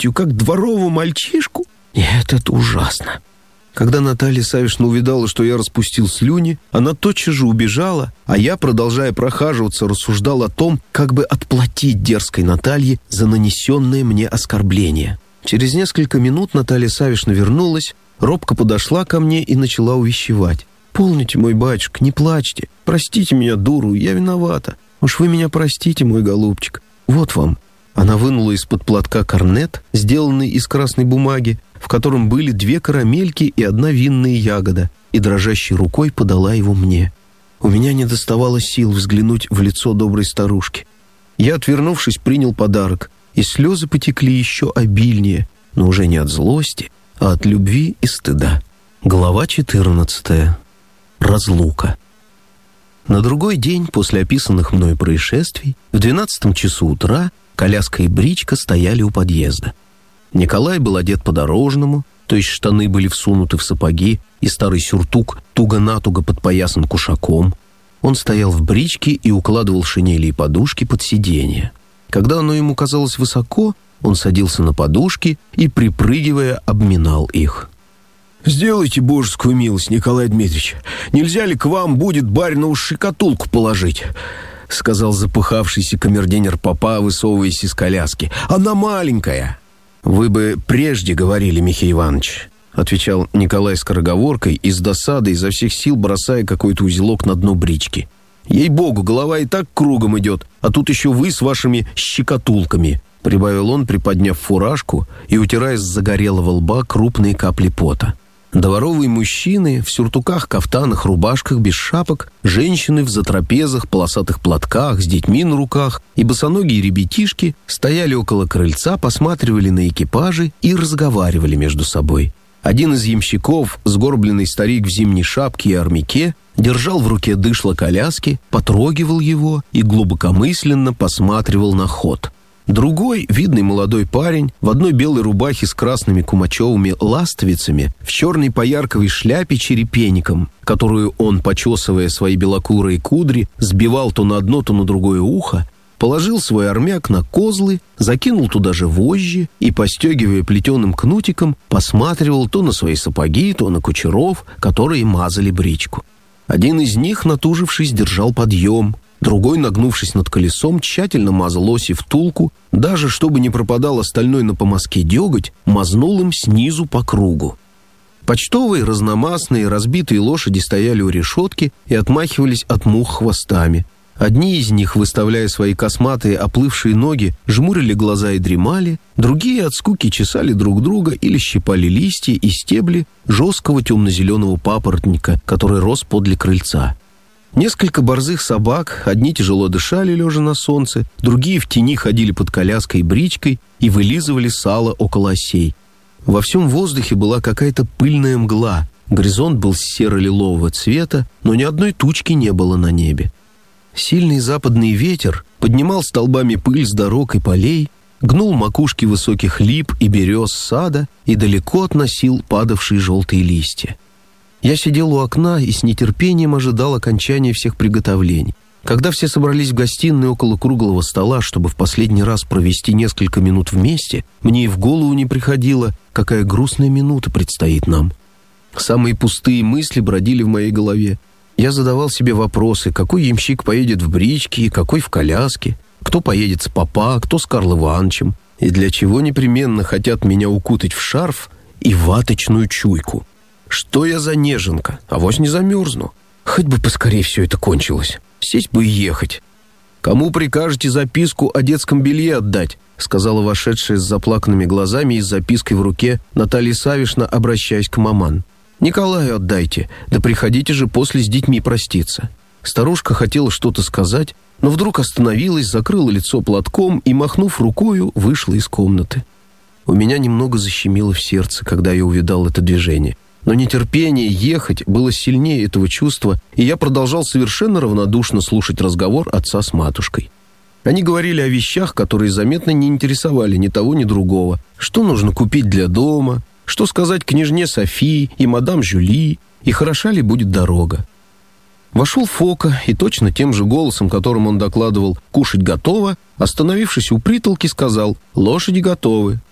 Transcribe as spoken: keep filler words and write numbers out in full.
плетью, как дворового мальчишку? Нет, это ужасно. Когда Наталья Савишна увидала, что я распустил слюни, она тотчас же убежала, а я, продолжая прохаживаться, рассуждал о том, как бы отплатить дерзкой Наталье за нанесенное мне оскорбление. Через несколько минут Наталья Савишна вернулась, робко подошла ко мне и начала увещевать. «Полните, мой батюшка, не плачьте. Простите меня, дуру, я виновата. Уж вы меня простите, мой голубчик. Вот вам». Она вынула из-под платка корнет, сделанный из красной бумаги, в котором были две карамельки и одна винная ягода, и дрожащей рукой подала его мне. У меня не доставало сил взглянуть в лицо доброй старушки. Я, отвернувшись, принял подарок, и слезы потекли еще обильнее, но уже не от злости, а от любви и стыда. Глава четырнадцатая. Разлука. На другой день после описанных мной происшествий в двенадцатом часу утра коляска и бричка стояли у подъезда. Николай был одет по-дорожному, то есть штаны были всунуты в сапоги, и старый сюртук туго-натуго подпоясан кушаком. Он стоял в бричке и укладывал шинели и подушки под сиденье. Когда оно ему казалось высоко, он садился на подушки и, припрыгивая, обминал их. «Сделайте божескую милость, Николай Дмитриевич. Нельзя ли к вам будет баринову шикатулку положить?» — сказал запыхавшийся камердинер попа, высовываясь из коляски. «Она маленькая». «Вы бы прежде говорили, Михей Иванович», — отвечал Николай скороговоркой и с досадой изо всех сил бросая какой-то узелок на дно брички. «Ей-богу, голова и так кругом идет, а тут еще вы с вашими щекотулками», — прибавил он, приподняв фуражку и утирая с загорелого лба крупные капли пота. Дворовые мужчины в сюртуках, кафтанах, рубашках без шапок, женщины в затрапезах, полосатых платках, с детьми на руках и босоногие ребятишки стояли около крыльца, посматривали на экипажи и разговаривали между собой. Один из ямщиков, сгорбленный старик в зимней шапке и армяке, держал в руке дышло коляски, потрогивал его и глубокомысленно посматривал на ход. Другой, видный молодой парень, в одной белой рубахе с красными кумачевыми ластовицами, в черной поярковой шляпе черепенником, которую он, почесывая свои белокурые кудри, сбивал то на одно, то на другое ухо, положил свой армяк на козлы, закинул туда же вожжи и, постегивая плетеным кнутиком, посматривал то на свои сапоги, то на кучеров, которые мазали бричку. Один из них, натужившись, держал подъем. Другой, нагнувшись над колесом, тщательно мазал оси втулку, даже чтобы не пропадал остальной на помазке деготь, мазнул им снизу по кругу. Почтовые, разномастные, разбитые лошади стояли у решетки и отмахивались от мух хвостами. Одни из них, выставляя свои косматые оплывшие ноги, жмурили глаза и дремали, другие от скуки чесали друг друга или щипали листья и стебли жесткого темно-зеленого папоротника, который рос подле крыльца. Несколько борзых собак, одни тяжело дышали, лежа на солнце, другие в тени ходили под коляской и бричкой и вылизывали сало около осей. Во всем воздухе была какая-то пыльная мгла, горизонт был серо-лилового цвета, но ни одной тучки не было на небе. Сильный западный ветер поднимал столбами пыль с дорог и полей, гнул макушки высоких лип и берез сада и далеко относил падавшие желтые листья. Я сидел у окна и с нетерпением ожидал окончания всех приготовлений. Когда все собрались в гостиной около круглого стола, чтобы в последний раз провести несколько минут вместе, мне и в голову не приходило, какая грустная минута предстоит нам. Самые пустые мысли бродили в моей голове. Я задавал себе вопросы, какой ямщик поедет в бричке и какой в коляске, кто поедет с попа, кто с Карлом Ивановичем, и для чего непременно хотят меня укутать в шарф и ваточную чуйку. Что я за неженка? Авось не замерзну. Хоть бы поскорее все это кончилось. Сесть бы и ехать. «Кому прикажете записку о детском белье отдать?» сказала вошедшая с заплаканными глазами и с запиской в руке Наталья Савишна, обращаясь к маман. «Николаю отдайте, да приходите же после с детьми проститься». Старушка хотела что-то сказать, но вдруг остановилась, закрыла лицо платком и, махнув рукою, вышла из комнаты. У меня немного защемило в сердце, когда я увидал это движение. Но нетерпение ехать было сильнее этого чувства, и я продолжал совершенно равнодушно слушать разговор отца с матушкой. Они говорили о вещах, которые заметно не интересовали ни того, ни другого. Что нужно купить для дома, что сказать княжне Софии и мадам Жюли, и хороша ли будет дорога. Вошел Фока и точно тем же голосом, которым он докладывал «кушать готово», остановившись у притолки, сказал «лошади готовы».